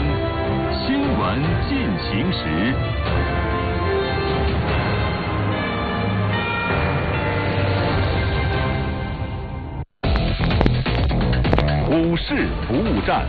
新闻进行时。股市服务站。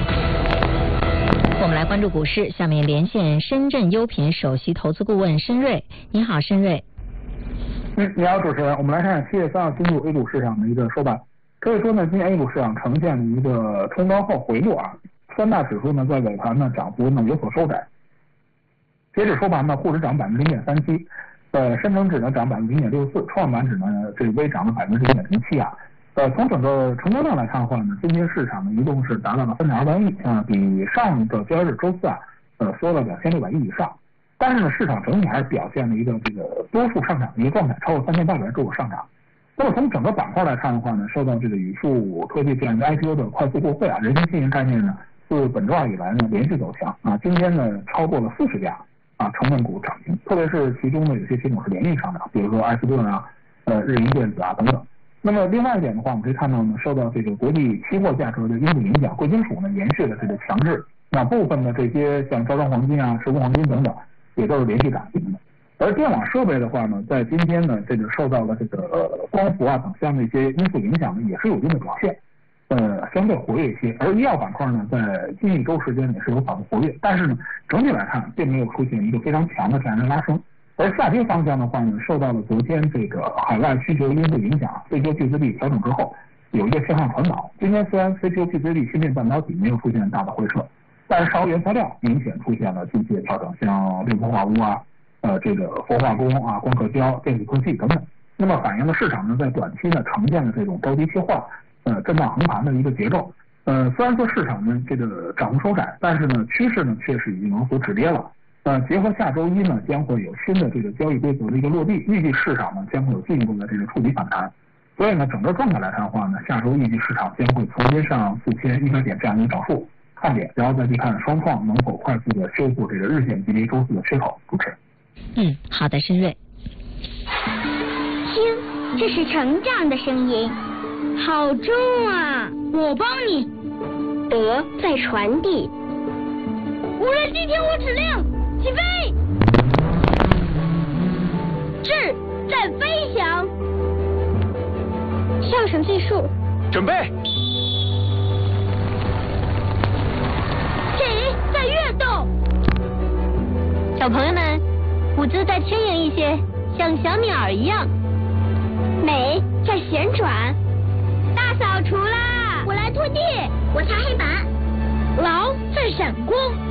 我们来关注股市，下面连线深圳优品首席投资顾问申瑞。你好，申瑞。 你好，主持人。我们来看7月3号进入 A 股市场的一个收盘。可以说呢，今天 A 股市场呈现了一个冲高后回落啊，三大指数呢在尾盘呢涨幅呢有所收窄。截止收盘呢，沪指涨0.37%，深成指呢涨0.64%，创业板指呢这微涨了0.07%啊。从整个成交量来看的话呢，今天市场呢一共是达到了3.2万亿啊，比上个交易日周四啊缩了2600亿以上。但是呢，市场整体还是表现了一个这个多数上涨的一个状态，超过3800只有上涨。那么从整个板块来看的话呢，受到这个宇树科技这样一个 IPO 的快速过会啊，人形信息概念呢自本周二以来呢连续走强啊，今天呢超过了40家啊成分股涨停，特别是其中呢有些品种是连续上涨，比如说艾斯顿啊、日银电子啊等等。那么另外一点的话，我们可以看到呢，受到这个国际期货价格的因素影响，贵金属呢延续了这个强势，那部分的这些像招商黄金啊、石油黄金等等，也都是连续涨停的。而电网设备的话呢，在今天呢，这个受到了这个光伏啊等项的一些因素影响呢，也是有一定的表现，相对活跃一些。而医药板块呢，在近一周时间也是有反复活跃，但是呢，整体来看并没有出现一个非常强的这样的拉升。而下跌方向的话呢，受到了昨天这个海外需求因素影响 ，CPU 聚资率调整之后，有一个向上传导。今天虽然 CPU 聚资率芯片半导体没有出现大的回撤，但是石油原材料明显出现了近期的调整，像六氟化钨啊、这个氟化工啊、光刻胶、电子科技等等。那么反映了市场呢在短期呢呈现了这种高低切换、震荡横盘的一个结构。虽然说市场呢这个涨幅收窄，但是呢趋势呢确实已经有所止跌了。结合下周一呢，将会有新的这个交易规则的一个落地，预计市场呢将会有进一步的这个触底反弹。所以呢，整个状态来看的话呢，下周预计市场将会重新上4100点这样一个涨幅看点，然后再去看双创能否快速的修复这个日线级别周四的缺口。主持人。 好的，申瑞。 听，这是成长的声音，好重啊！我帮你。德在传递。无人机听我指令。起飞！智在飞翔，上升技术准备。 体在跃动，小朋友们，舞姿再轻盈一些，像小鸟一样。美在旋转，大扫除啦！我来拖地，我擦黑板。劳在闪光。